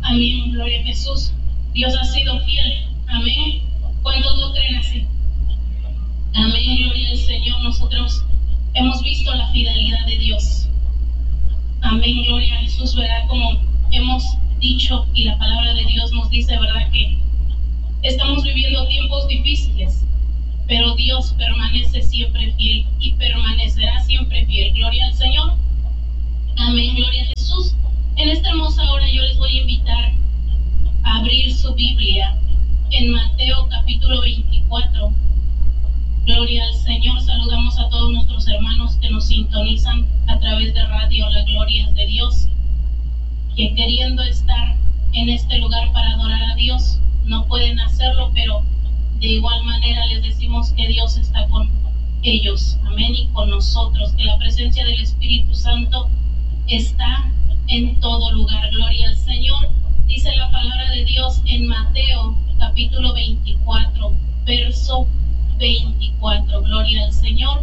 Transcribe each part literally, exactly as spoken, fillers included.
Amén, gloria a Jesús. Dios ha sido fiel. Amén. ¿Cuántos lo creen así? Amén, gloria al Señor. Nosotros hemos visto la fidelidad de Dios. Amén, gloria a Jesús, ¿verdad? Como hemos dicho y la palabra de Dios nos dice, ¿verdad? Que estamos viviendo tiempos difíciles, pero Dios permanece siempre fiel y permanecerá siempre fiel. Gloria al Señor. Amén, gloria a Jesús. En esta hermosa hora yo les voy a invitar a abrir su Biblia en Mateo capítulo veinticuatro. Gloria al Señor. Saludamos a todos nuestros hermanos que nos sintonizan a través de radio La Gloria de Dios, que queriendo estar en este lugar para adorar a Dios no pueden hacerlo, pero de igual manera les decimos que Dios está con ellos, amén, y con nosotros, que la presencia del Espíritu Santo está en todo lugar. Gloria al Señor. Dice la palabra de Dios en Mateo capítulo veinticuatro, verso veinticuatro. Gloria al Señor.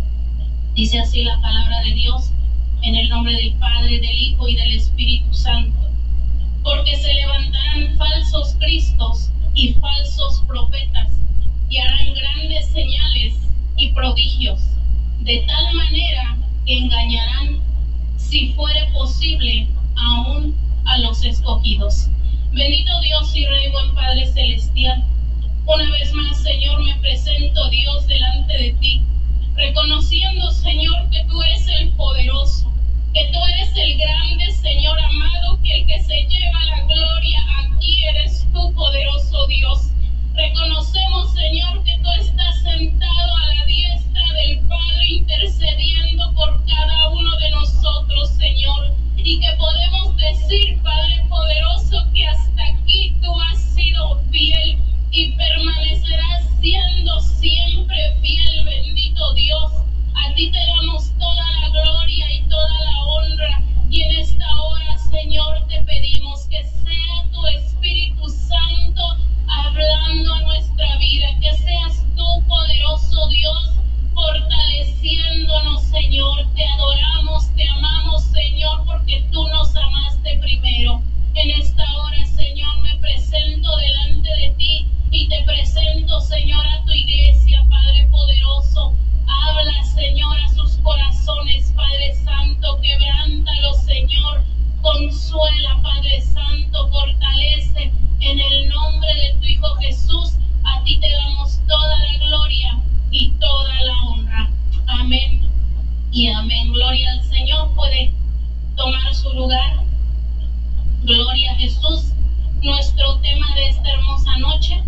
Dice así la palabra de Dios, en el nombre del Padre, del Hijo y del Espíritu Santo. Porque se levantarán falsos cristos y falsos profetas, y harán grandes señales y prodigios, de tal manera que engañarán, si fuere posible, aún a los escogidos. Bendito Dios y Rey, buen Padre Celestial, una vez más, Señor, me presento, Dios, delante de ti, reconociendo, Señor, que tú eres el poderoso, que tú eres el grande, Señor amado, que el que se lleva la gloria aquí eres tú, poderoso Dios. Reconocemos, Señor, que tú estás sentado a la diestra del Padre, intercediendo por cada uno de nosotros, Señor, y que podemos decir, Padre poderoso, que hasta aquí tú has sido fiel y permanecerás siendo siempre fiel, bendito Dios. A ti te damos toda la gloria y toda la honra, y en esta hora, Señor, te pedimos que sea tu Espíritu Santo hablando a nuestra vida, que seas tú, poderoso Dios, fortaleciéndonos, Señor. Te adoramos, te amamos, Señor, porque tú nos amaste primero. En esta hora, Señor, me presento delante de ti y te presento, Señor, a tu iglesia, Padre poderoso. Habla, Señor, a sus corazones, Padre Santo, quebrántalos, Señor, consuela, Padre Santo, fortalece, en el nombre de tu Hijo Jesús. A ti te damos toda la gloria y toda la honra. Amén y amén. Gloria al Señor. Puede tomar su lugar. Gloria a Jesús. Nuestro tema de esta hermosa noche: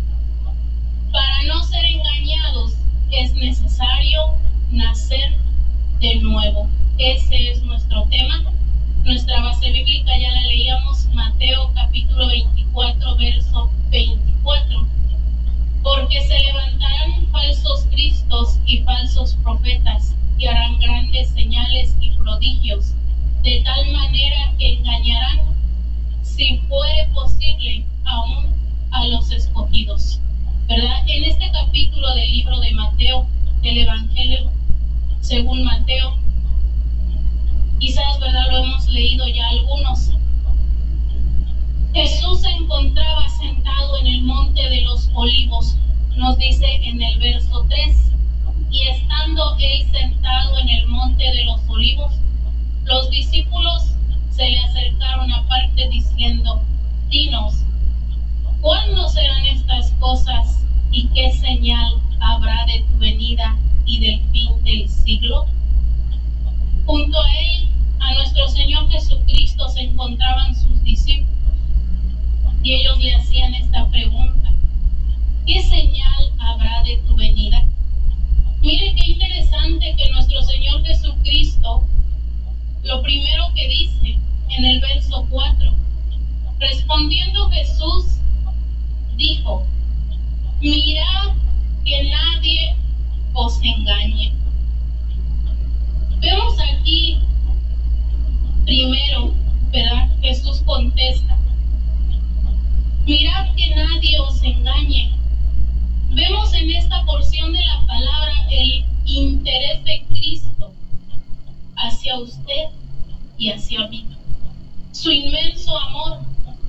para no ser engañados es necesario nacer de nuevo. Ese es nuestro tema. Nuestra base bíblica ya la leíamos, Mateo capítulo veinticuatro, verso veinticuatro. Porque se levantarán falsos cristos y falsos profetas, y harán grandes señales y prodigios, de tal manera que engañarán, si fuere posible, aún a los escogidos. ¿Verdad? En este capítulo del libro de Mateo, el Evangelio según Mateo, quizás, ¿verdad?, lo hemos leído ya algunos. Jesús se encontraba sentado en el monte de los olivos, nos dice en el verso tres, y estando él sentado en el monte de los olivos, los discípulos se le acercaron aparte diciendo: dinos, ¿cuándo serán estas cosas y qué señal habrá de tu venida y del fin del siglo? Junto a él, a nuestro Señor Jesucristo, se encontraban sus discípulos, y ellos le hacían esta pregunta: ¿qué señal habrá de tu venida? Mire qué interesante que nuestro Señor Jesucristo, lo primero que dice en el verso cuatro, respondiendo Jesús, dijo: mirad que nadie os engañe. Vemos aquí primero, ¿verdad? Jesús contesta: mirad que nadie os engañe. Vemos en esta porción de la palabra el interés de Cristo hacia usted y hacia mí. Su inmenso amor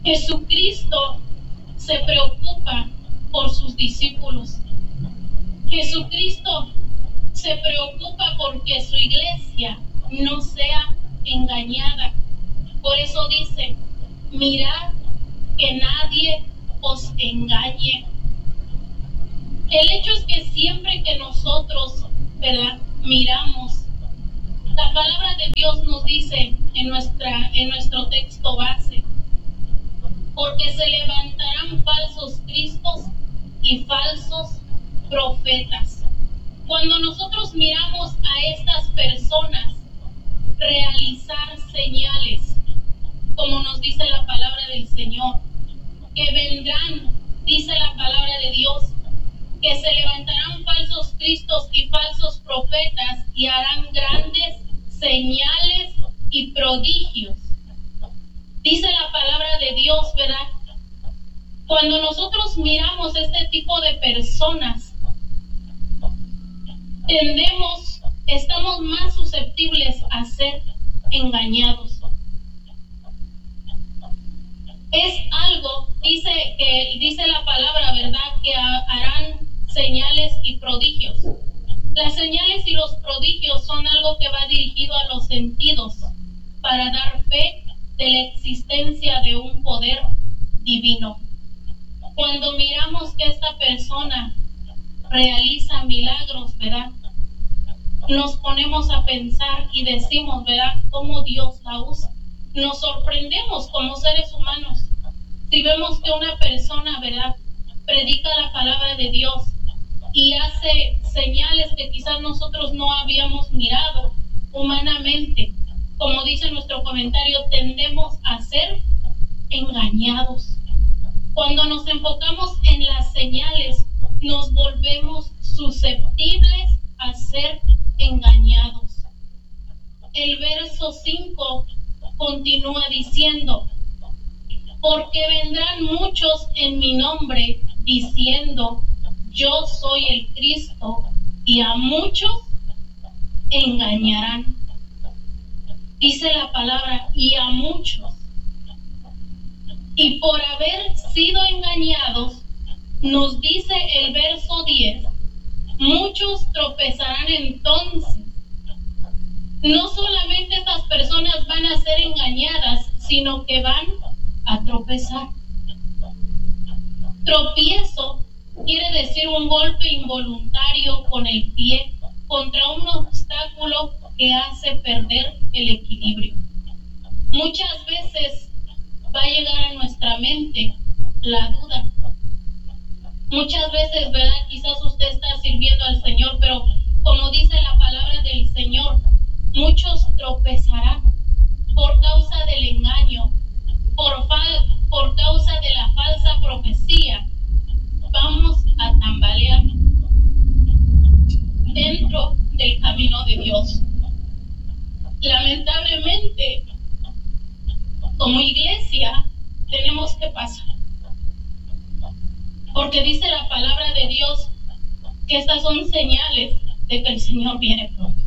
Jesucristo se preocupa por sus discípulos. Jesucristo se preocupa porque su iglesia no sea engañada. Por eso dice, mirad que nadie os engañe. El hecho es que siempre que nosotros, ¿verdad?, miramos, la palabra de Dios nos dice en, nuestra, en nuestro texto base, porque se levantarán falsos cristos y falsos profetas. Cuando nosotros miramos a estas personas realizar señales, como nos dice la palabra del Señor, que vendrán, dice la palabra de Dios, que se levantarán falsos cristos y falsos profetas y harán grandes señales y prodigios. Dice la palabra de Dios, ¿verdad? Cuando nosotros miramos este tipo de personas, tendemos, estamos más susceptibles a ser engañados. Es algo, dice, que dice la palabra, ¿verdad?, que harán señales y prodigios. Las señales y los prodigios son algo que va dirigido a los sentidos para dar fe de la existencia de un poder divino. Cuando miramos que esta persona realiza milagros, ¿verdad?, nos ponemos a pensar y decimos, ¿verdad?, cómo Dios la usa. Nos sorprendemos como seres humanos si vemos que una persona, ¿verdad?, predica la palabra de Dios y hace señales que quizás nosotros no habíamos mirado humanamente. Como dice nuestro comentario, tendemos a ser engañados. Cuando nos enfocamos en las señales, nos volvemos susceptibles a ser engañados. El verso cinco continúa diciendo, porque vendrán muchos en mi nombre diciendo, yo soy el Cristo, y a muchos engañarán. Dice la palabra, y a muchos. Y por haber sido engañados, nos dice el verso diez, muchos tropezarán entonces. No solamente estas personas van a ser engañadas, sino que van a tropezar. Tropiezo quiere decir un golpe involuntario con el pie contra un obstáculo que hace perder el equilibrio. Muchas veces va a llegar a nuestra mente la duda. Muchas veces, ¿verdad?, quizás usted está sirviendo al Señor, pero como dice la palabra del Señor, muchos tropezarán por causa del engaño, por, fal por causa de la falsa profecía. Vamos a tambalear dentro del camino de Dios. Lamentablemente, como iglesia, tenemos que pasar. Porque dice la palabra de Dios que estas son señales de que el Señor viene pronto.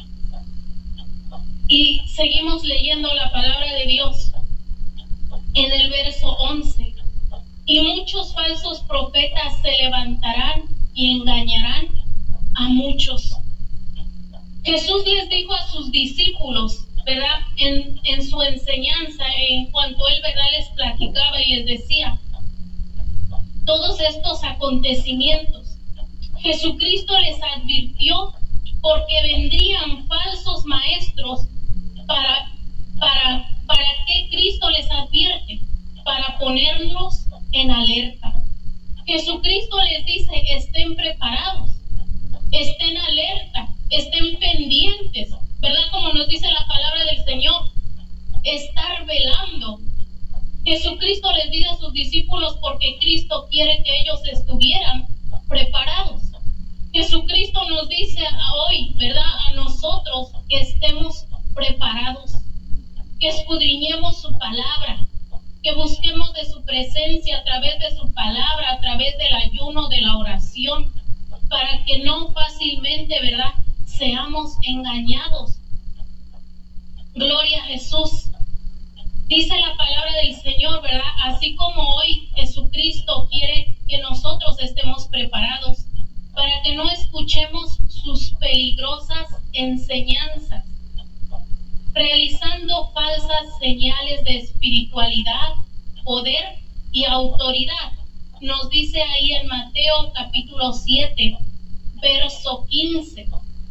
Y seguimos leyendo la palabra de Dios en el verso once. Y muchos falsos profetas se levantarán y engañarán a muchos. Jesús les dijo a sus discípulos, ¿verdad?, en, en su enseñanza, en cuanto él, ¿verdad?, les platicaba y les decía todos estos acontecimientos. Jesucristo les advirtió porque vendrían falsos maestros. ¿Para, para, para qué Cristo les advierte? Para ponerlos en alerta. Jesucristo les dice, estén preparados, estén alerta, estén pendientes, ¿verdad? Como nos dice la palabra del Señor, estar velando. Jesucristo les dice a sus discípulos porque Cristo quiere que ellos estuvieran preparados. Jesucristo nos dice a hoy, ¿verdad?, a nosotros que estemos preparados, que escudriñemos su palabra, que busquemos de su presencia a través de su palabra, a través del ayuno, de la oración, para que no fácilmente, ¿verdad?, seamos engañados. Gloria a Jesús. Dice la palabra del Señor, ¿verdad? Así como hoy Jesucristo quiere que nosotros estemos preparados para que no escuchemos sus peligrosas enseñanzas, realizando falsas señales de espiritualidad, poder y autoridad. Nos dice ahí en Mateo capítulo siete, verso quince.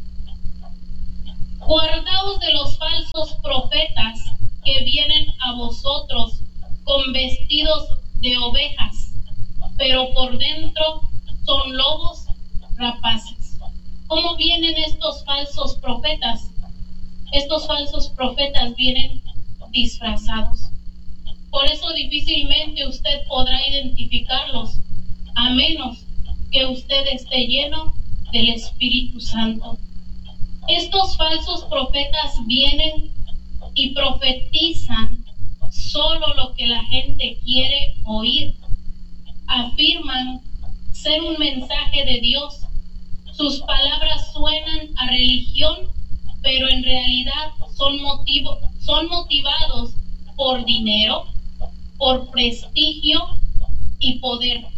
Guardaos de los falsos profetas que vienen a vosotros con vestidos de ovejas, pero por dentro son lobos rapaces. ¿Cómo vienen estos falsos profetas? Estos falsos profetas vienen disfrazados. Por eso difícilmente usted podrá identificarlos, a menos que usted esté lleno del Espíritu Santo. Estos falsos profetas vienen y profetizan solo lo que la gente quiere oír. Afirman ser un mensaje de Dios. Sus palabras suenan a religión, pero en realidad son, motivo, son motivados por dinero, por prestigio y poder.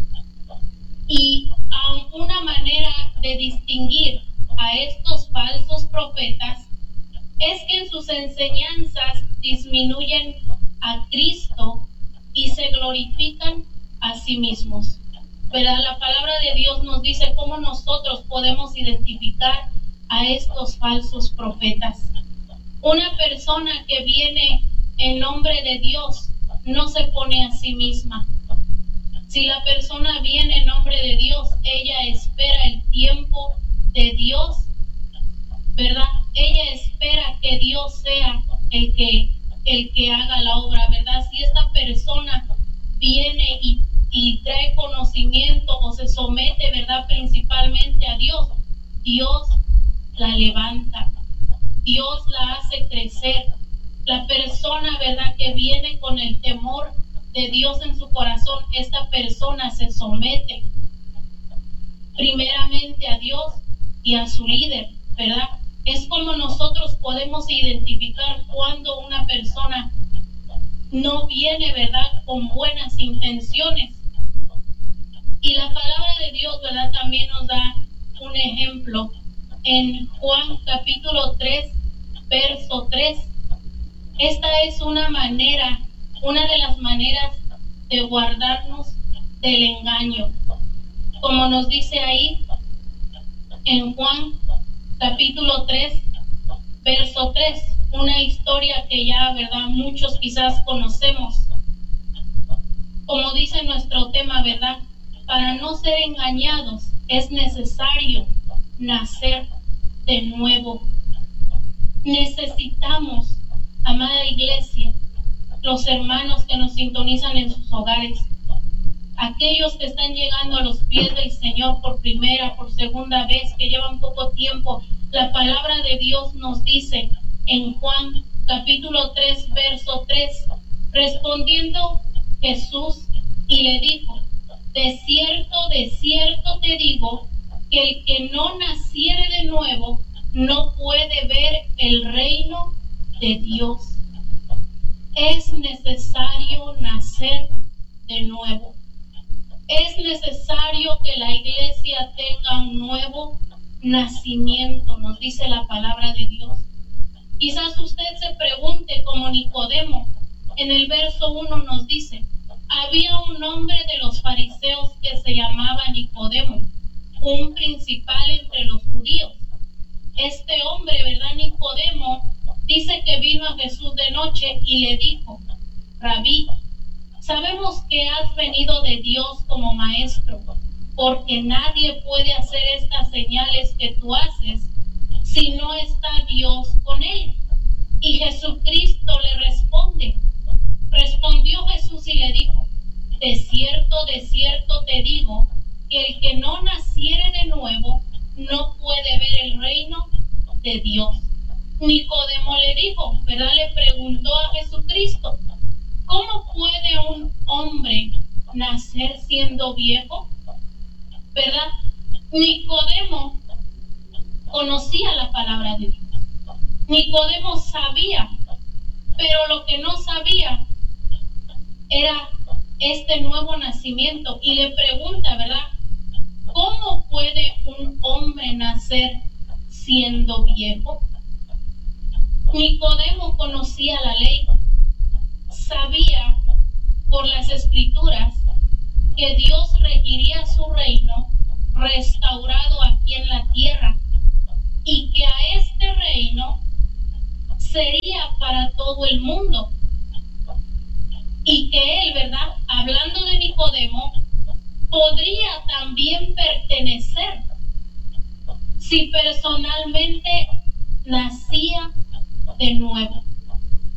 Y um, una manera de distinguir a estos falsos profetas es que en sus enseñanzas disminuyen a Cristo y se glorifican a sí mismos. ¿Verdad? La palabra de Dios nos dice cómo nosotros podemos identificar a estos falsos profetas. Una persona que viene en nombre de Dios no se pone a sí misma. Si la persona viene en nombre de Dios, ella espera el tiempo de Dios, ¿verdad? Ella espera que Dios sea el que, el que haga la obra, ¿verdad? Si esta persona viene y, y trae conocimiento o se somete, ¿verdad? Principalmente a Dios, Dios la levanta, Dios la hace crecer. La persona, ¿verdad?, que viene con el temor de Dios en su corazón, esta persona se somete primeramente a Dios y a su líder, ¿verdad? Es como nosotros podemos identificar cuando una persona no viene, ¿verdad?, con buenas intenciones. Y la palabra de Dios, ¿verdad?, también nos da un ejemplo en Juan capítulo tres, verso tres. Esta es una manera, una de las maneras de guardarnos del engaño. Como nos dice ahí en Juan capítulo tres, verso tres, una historia que ya, ¿verdad?, muchos quizás conocemos. Como dice nuestro tema, ¿verdad?, para no ser engañados es necesario nacer de nuevo. Necesitamos, amada iglesia, los hermanos que nos sintonizan en sus hogares, aquellos que están llegando a los pies del Señor por primera, por segunda vez, que llevan poco tiempo, la palabra de Dios nos dice en Juan capítulo tres, verso tres, respondiendo Jesús y le dijo, de cierto, de cierto te digo, que el que no naciere de nuevo no puede ver el reino de Dios. Es necesario nacer de nuevo. Es necesario que la iglesia tenga un nuevo nacimiento, nos dice la palabra de Dios. Quizás usted se pregunte como Nicodemo, en el verso uno nos dice, había un hombre de los fariseos que se llamaba Nicodemo, un principal entre los judíos. Este hombre, ¿verdad?, Nicodemo, dice que vino a Jesús de noche y le dijo, Rabí, sabemos que has venido de Dios como maestro, porque nadie puede hacer estas señales que tú haces si no está Dios con él. Y Jesucristo le responde, respondió Jesús y le dijo, de cierto, de cierto te digo, que el que no naciere de nuevo no puede ver el reino de Dios. Nicodemo le dijo, ¿verdad?, le preguntó a Jesucristo, ¿cómo puede un hombre nacer siendo viejo? ¿Verdad? Nicodemo conocía la palabra de Dios. Nicodemo sabía, pero lo que que no sabía era este nuevo nacimiento. Y le pregunta, ¿verdad? ¿Cómo puede un hombre nacer siendo viejo? Nicodemo conocía la ley, sabía por las escrituras que Dios regiría su reino restaurado aquí en la tierra y que a este reino sería para todo el mundo. Y que él, ¿verdad? Hablando de Nicodemo, podría también pertenecer si personalmente nacía